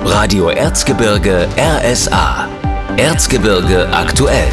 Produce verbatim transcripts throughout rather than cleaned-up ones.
Radio Erzgebirge R S A. Erzgebirge aktuell.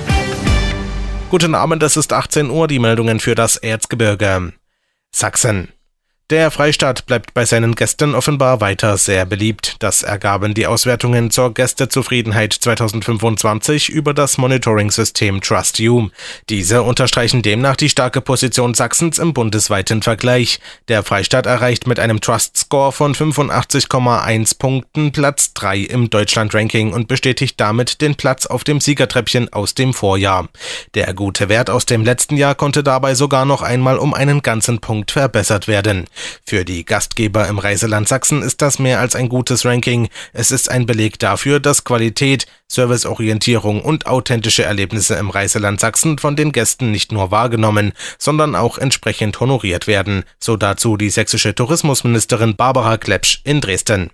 Guten Abend, es ist achtzehn Uhr, die Meldungen für das Erzgebirge. Sachsen. Der Freistaat bleibt bei seinen Gästen offenbar weiter sehr beliebt. Das ergaben die Auswertungen zur Gästezufriedenheit zweitausendfünfundzwanzig über das Monitoring-System TrustYou. Diese unterstreichen demnach die starke Position Sachsens im bundesweiten Vergleich. Der Freistaat erreicht mit einem Trust-Score von fünfundachtzig Komma eins Punkten Platz drei im Deutschland-Ranking und bestätigt damit den Platz auf dem Siegertreppchen aus dem Vorjahr. Der gute Wert aus dem letzten Jahr konnte dabei sogar noch einmal um einen ganzen Punkt verbessert werden. Für die Gastgeber im Reiseland Sachsen ist das mehr als ein gutes Ranking. Es ist ein Beleg dafür, dass Qualität, Serviceorientierung und authentische Erlebnisse im Reiseland Sachsen von den Gästen nicht nur wahrgenommen, sondern auch entsprechend honoriert werden, so dazu die sächsische Tourismusministerin Barbara Klepsch in Dresden.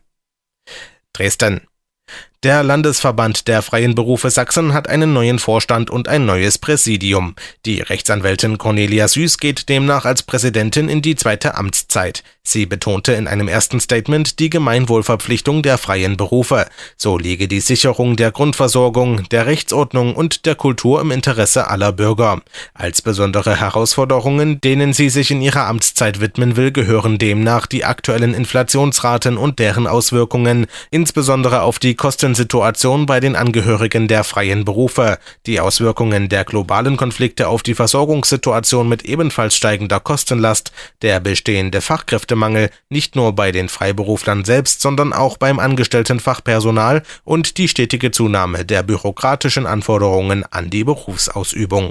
Dresden. Der Landesverband der freien Berufe Sachsen hat einen neuen Vorstand und ein neues Präsidium. Die Rechtsanwältin Cornelia Süß geht demnach als Präsidentin in die zweite Amtszeit. Sie betonte in einem ersten Statement die Gemeinwohlverpflichtung der freien Berufe. So liege die Sicherung der Grundversorgung, der Rechtsordnung und der Kultur im Interesse aller Bürger. Als besondere Herausforderungen, denen sie sich in ihrer Amtszeit widmen will, gehören demnach die aktuellen Inflationsraten und deren Auswirkungen, insbesondere auf die Kostensituation bei den Angehörigen der freien Berufe, die Auswirkungen der globalen Konflikte auf die Versorgungssituation mit ebenfalls steigender Kostenlast, der bestehende Fachkräftemangel nicht nur bei den Freiberuflern selbst, sondern auch beim angestellten Fachpersonal und die stetige Zunahme der bürokratischen Anforderungen an die Berufsausübung.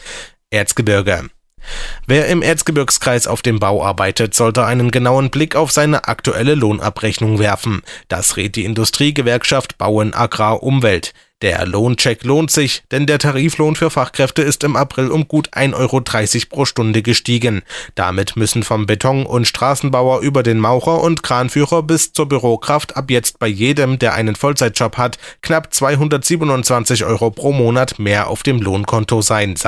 Erzgebirge. Wer im Erzgebirgskreis auf dem Bau arbeitet, sollte einen genauen Blick auf seine aktuelle Lohnabrechnung werfen. Das rät die Industriegewerkschaft Bauen Agrar Umwelt. Der Lohncheck lohnt sich, denn der Tariflohn für Fachkräfte ist im April um gut ein Euro dreißig pro Stunde gestiegen. Damit müssen vom Beton- und Straßenbauer über den Maurer und Kranführer bis zur Bürokraft ab jetzt bei jedem, der einen Vollzeitjob hat, knapp zweihundertsiebenundzwanzig Euro pro Monat mehr auf dem Lohnkonto sein.